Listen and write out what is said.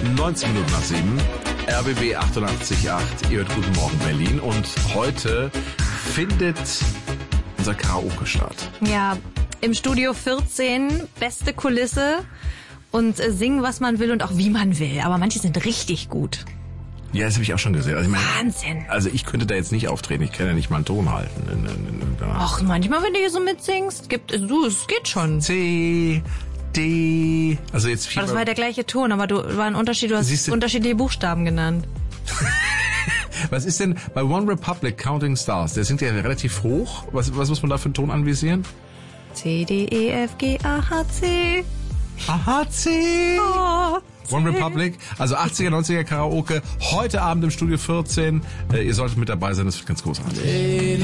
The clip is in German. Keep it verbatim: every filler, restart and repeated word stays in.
neunzehn Minuten nach sieben. R B B achtundachtzig Komma acht. Ihr hört Guten Morgen Berlin. Und heute findet unser Karaoke statt. Ja, im Studio vierzehn, beste Kulisse und äh, singen, was man will und auch wie man will. Aber manche sind richtig gut. Ja, das habe ich auch schon gesehen. Also ich meine, Wahnsinn. Also ich könnte da jetzt nicht auftreten. Ich kann ja nicht mal einen Ton halten. In, in, in, Ach, manchmal, wenn du hier so mitsingst, gibt es, du, es geht schon. C, D. Also jetzt viel. Aber das war ja der gleiche Ton, aber du war ein Unterschied, du hast Siehste, unterschiedliche Buchstaben genannt. Was ist denn bei One Republic Counting Stars? Der singt ja relativ hoch. Was, was muss man da für einen Ton anvisieren? C, D, E, F, G, A, H, C. A, H, C. Oh, One Republic, also achtziger, neunziger Karaoke, heute Abend im Studio vierzehn. Äh, ihr solltet mit dabei sein, das wird ganz großartig.